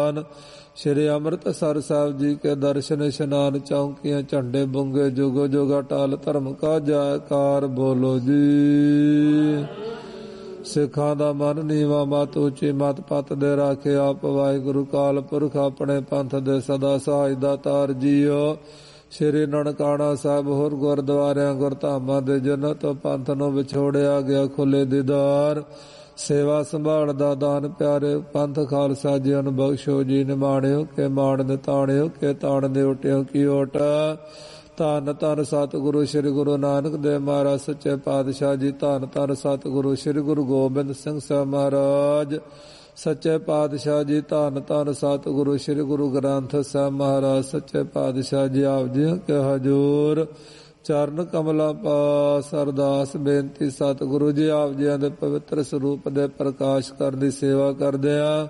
ਦੀਵਾਨ। ਸ਼੍ਰੀ ਅੰਮ੍ਰਿਤਸਰ ਸਾਹਿਬ ਜੀ ਕੇ ਦਰਸ਼ਨ ਇਸ਼ਨਾਨ, ਚੌਂਕੀਆਂ ਝੰਡੇ ਬੁੰਗੇ, ਜੁਗੋ ਜੁਗਾ ਟਾਲ ਧਰਮ ਕਾ ਜੈਕਾਰ ਬੋਲੋ ਜੀ। ਸਿੱਖਾਂ ਦਾ ਮਨ ਨੀਵਾਂ, ਮਤ ਉੱਚੀ, ਮਤ ਪਤ ਦੇ ਰਾਖੇ ਆਪ ਵਾਹਿਗੁਰੂ ਕਾਲ ਪੁਰਖ, ਆਪਣੇ ਪੰਥ ਦੇ ਸਦਾ ਸਹਾਇ ਦਾਤਾਰ ਜੀਓ। ਸ਼੍ਰੀ ਨਨਕਾਣਾ ਸਾਹਿਬ ਹੋਰ ਗੁਰਦੁਆਰਿਆਂ ਗੁਰਧਾਮਾਂ ਦੇ ਜਨਤ ਪੰਥ ਨੂੰ ਵਿਛੋੜਿਆ ਗਿਆ ਖੁੱਲੇ ਦੀਦਾਰ। ਸੇਵਾ ਸੰਭਾਲ ਦਾ ਦਾਨ ਪਿਆਰੇ ਪੰਥ ਖਾਲਸਾ ਜੀ ਨੂੰ ਬਖਸ਼ੋ ਜੀ। ਨਿਮਾਣਿਓ ਕੇ ਮਾਣ ਨਿਤਾਣਿਓ ਕੇ ਤਾਣ ਦੇ ਉਟਿਓ ਕੀ ਓਟ। ਧੰਨ ਧੰਨ ਸਤਿਗੁਰੂ ਸ੍ਰੀ ਗੁਰੂ ਨਾਨਕ ਦੇਵ ਮਹਾਰਾਜ ਸੱਚੇ ਪਾਤਸ਼ਾਹ ਜੀ। ਧੰਨ ਧੰਨ ਸਤਿਗੁਰੂ ਸ੍ਰੀ ਗੁਰੂ ਗੋਬਿੰਦ ਸਿੰਘ ਸਾਹਿਬ ਮਹਾਰਾਜ ਸੱਚੇ ਪਾਤਸ਼ਾਹ ਜੀ। ਧੰਨ ਧੰਨ ਸਤਿਗੁਰੂ ਸ੍ਰੀ ਗੁਰੂ ਗ੍ਰੰਥ ਸਾਹਿਬ ਮਹਾਰਾਜ ਸੱਚੇ ਪਾਤਸ਼ਾਹ ਜੀ। ਆਪ ਜੀ ਕੇ ਹਜ਼ੂਰ ਚਰਨ ਕਮਲਾਂ ਪਾਸ ਅਰਦਾਸ ਬੇਨਤੀ। ਸਤਿਗੁਰੂ ਜੀ ਆਪ ਜੀ ਦੇ ਪਵਿੱਤਰ ਸਰੂਪ ਦੇ ਪ੍ਰਕਾਸ਼ ਕਰਨ ਦੀ ਸੇਵਾ ਕਰਦਿਆਂ,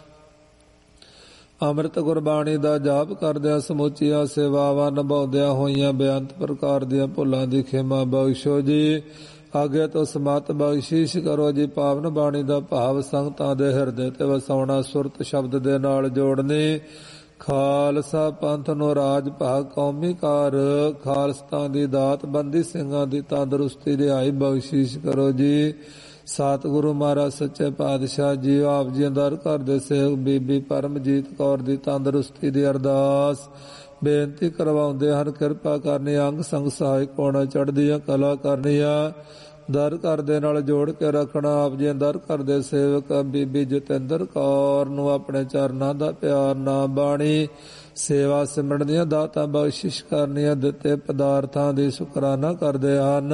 ਅੰਮ੍ਰਿਤ ਗੁਰਬਾਣੀ ਦਾ ਜਾਪ ਕਰਦਿਆਂ, ਸਮੁੱਚੀਆਂ ਸੇਵਾਵਾਂ ਨਿਭਾਉਂਦਿਆਂ ਹੋਈਆਂ ਬੇਅੰਤ ਪ੍ਰਕਾਰ ਦੀਆਂ ਭੁੱਲਾਂ ਦੀ ਖਿਮਾ ਬਖਸ਼ੋ ਜੀ। ਅੱਗੇ ਤੋਂ ਸਮਤ ਬਖਸ਼ਿਸ਼ ਕਰੋ ਜੀ। ਪਾਵਨ ਬਾਣੀ ਦਾ ਭਾਵ ਸੰਗਤਾਂ ਦੇ ਹਿਰਦੇ ਤੇ ਵਸਾਉਣਾ, ਸੁਰਤ ਸ਼ਬਦ ਦੇ ਨਾਲ ਜੋੜਨੀ। ਖਾਲਸਾ ਪੰਥ ਨੂੰ ਰਾਜ ਭਾਗ ਕੌਮੀ ਕਾਰ, ਖਾਲਸਤਾਨ ਦੀ ਦਾਤ, ਬੰਦੀ ਸਿੰਘਾਂ ਦੀ ਤੰਦਰੁਸਤੀ ਰਿਹਾਈ ਬਖਸ਼ਿਸ਼ ਕਰੋ ਜੀ। ਸਤਿਗੁਰੂ ਮਹਾਰਾਜ ਸੱਚੇ ਪਾਤਸ਼ਾਹ ਜੀ ਆਪ ਜੀ ਦਰ ਘਰ ਦੇ ਸੇਵਕ ਬੀਬੀ ਪਰਮਜੀਤ ਕੌਰ ਦੀ ਤੰਦਰੁਸਤੀ ਦੀ ਅਰਦਾਸ ਬੇਨਤੀ ਕਰਵਾਉਂਦੇ ਹਨ। ਕਿਰਪਾ ਕਰਨੀ, ਅੰਗ ਸੰਗ ਸਹਾਇਕ ਹੋਣਾ, ਚੜ੍ਹਦੀਆਂ ਕਲਾ ਕਰਨੀਆਂ, ਦਰ ਘਰ ਦੇ ਨਾਲ ਜੋੜ ਕੇ ਰੱਖਣਾ। ਆਪ ਜੀ ਦਰ ਘਰ ਦੇ ਸੇਵਕ ਬੀਬੀ ਜਤਿੰਦਰ ਕੌਰ ਨੂੰ ਆਪਣੇ ਚਰਨਾਂ ਦਾ ਪਿਆਰ, ਨਾਮ ਬਾਣੀ, ਸੇਵਾ ਸਿਮਰਨ ਦੀਆਂ ਦਾਤਾਂ ਬਖਸ਼ਿਸ਼ ਕਰਨੀਆਂ। ਦਿੱਤੇ ਪਦਾਰਥਾਂ ਦੀ ਸ਼ੁਕਰਾਨਾ ਕਰਦੇ ਹਨ।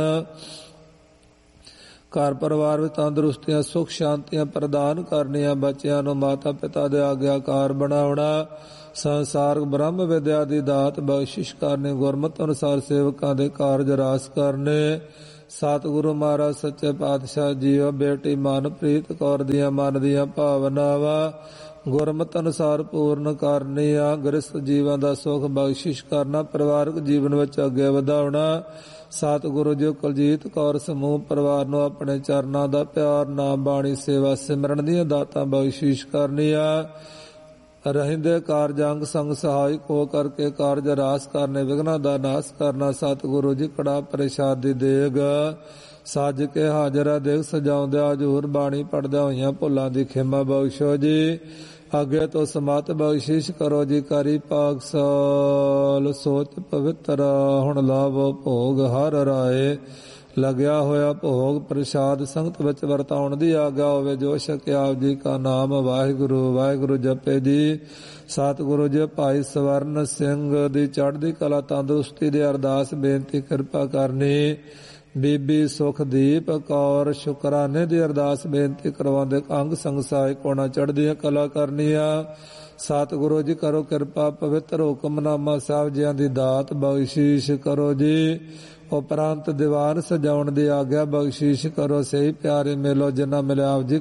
ਘਰ ਪਰਿਵਾਰ ਵਿੱਚ ਤੰਦਰੁਸਤੀਆਂ, ਸੁਖ ਸ਼ਾਂਤੀਆਂ ਪ੍ਰਦਾਨ ਕਰਨੀਆਂ। ਬੱਚਿਆਂ ਨੂੰ ਮਾਤਾ ਪਿਤਾ ਦੇ ਆਗਿਆਕਾਰ ਬਣਾਉਣਾ। ਸੰਸਾਰਕ ਬ੍ਰਹਮ ਵਿਦਿਆ ਦੀ ਦਾਤ ਬਖਸ਼ਿਸ਼ ਕਰਨੀ। ਗੁਰਮਤਿ ਅਨੁਸਾਰ ਸੇਵਕਾਂ ਦੇ ਕਾਰਜ ਰਾਸ ਕਰਨੇ। ਸਤਿਗੁਰੂ ਮਹਾਰਾਜ ਸੱਚੇ ਪਾਤਸ਼ਾਹ ਜੀਓ ਬੇਟੀ ਮਨਪ੍ਰੀਤ ਕੌਰ ਦੀਆਂ ਮਨ ਦੀਆਂ ਭਾਵਨਾਵਾਂ ਗੁਰਮਤਿ ਅਨੁਸਾਰ ਪੂਰਨ ਕਰਨੀਆਂ। ਗ੍ਰਸਥ ਜੀਵਨ ਦਾ ਸੁਖ ਬਖਸ਼ਿਸ਼ ਕਰਨਾ, ਪਰਿਵਾਰਕ ਜੀਵਨ ਵਿੱਚ ਅੱਗੇ ਵਧਾਉਣਾ। ਸਤਿਗੁਰੂ ਜੀ ਕੁਲਜੀਤ ਕੌਰ ਸਮੂਹ ਪਰਿਵਾਰ ਨੂੰ ਆਪਣੇ ਚਰਨਾਂ ਦਾ ਪਿਆਰ, ਨਾਮ ਬਾਣੀ, ਸੇਵਾ ਸਿਮਰਨ ਦੀਆਂ ਦਾਤਾਂ ਬਖਸ਼ਿਸ਼ ਕਰਨੀਆਂ। ਰਹਿੰਦੇ ਕਾਰਜ ਅੰਗ ਸੰਗ ਸਹਾਇਕ ਹੋ ਕਰਕੇ ਕਾਰਜ ਰਾਸ ਕਰਨੇ, ਵਿਘਨਾਂ ਦਾ ਨਾਸ ਕਰਨਾ। ਸਤਿਗੁਰੂ ਜੀ ਕੜਾ ਪ੍ਰਸ਼ਾਦ ਦੀ ਦੇਗ ਸੱਜ ਕੇ ਹਾਜ਼ਰ ਦੇਗ ਸਜਾਉਂਦਿਆਂ ਹਜ਼ੂਰ ਬਾਣੀ ਪੜ੍ਹਦਿਆਂ ਹੋਈਆਂ ਭੁੱਲਾਂ ਦੀ ਖਿਮਾ ਬਖਸ਼ੋ ਜੀ। ਅੱਗੇ ਤੋਂ ਸਮਤ ਬਖਸ਼ਿਸ਼ ਕਰੋ ਜੀ। ਕਰੀ ਪਾਕ ਸਾਲ ਸੋਚ ਪਵਿੱਤਰ, ਹੁਣ ਲਾਵੋ ਭੋਗ ਹਰ ਰਾਏ। ਲੱਗਿਆ ਹੋਇਆ ਭੋਗ ਪ੍ਰਸ਼ਾਦ ਸੰਗਤ ਵਿੱਚ ਵਰਤਾਉਣ ਦੀ ਆਗਿਆ ਹੋਵੇ। ਜੋ ਛਕਿਆ ਆਪ ਜੀ ਕਾ ਨਾਮ ਵਾਹਿਗੁਰੂ ਵਾਹਿਗੁਰੂ ਜਪੇ ਜੀ। ਸਤਿਗੁਰੂ ਜੀ ਭਾਈ ਸਵਰਨ ਸਿੰਘ ਦੀ ਚੜ੍ਹਦੀ ਕਲਾ ਤੰਦਰੁਸਤੀ ਦੀ ਅਰਦਾਸ ਬੇਨਤੀ ਕਿਰਪਾ ਕਰਨੀ। ਬੀਬੀ ਸੁਖਦੀਪ ਕੌਰ ਸ਼ੁਕਰਾਨੇ ਦੀ ਅਰਦਾਸ ਬੇਨਤੀ ਕਰਵਾਉਂਦੇ, ਅੰਗ ਸੰਗ ਸਹਾਇਕ ਹੋਣਾ, ਚੜ੍ਹਦੀਆਂ ਕਲਾ ਕਰਨੀਆਂ। ਸਤਿਗੁਰੂ ਜੀ ਕਰੋ ਕਿਰਪਾ, ਪਵਿੱਤਰ ਹੁਕਮਨਾਮਾ ਸਾਹਿਬ ਜੀਆਂ ਦੀ ਦਾਤ ਬਖਸ਼ਿਸ਼ ਕਰੋ ਜੀ। ਉਪਰੰਤ ਦੀਵਾਨ ਸਜਾਉਣ ਦੀ ਆਗਿਆ ਬਖਸ਼ਿਸ਼ ਕਰੋ। ਸਹੀ ਪਿਆਰੇ ਮੇਲੋ ਜਿਨ੍ਹਾਂ ਮਿਲਿਆ ਆਪ ਜੀ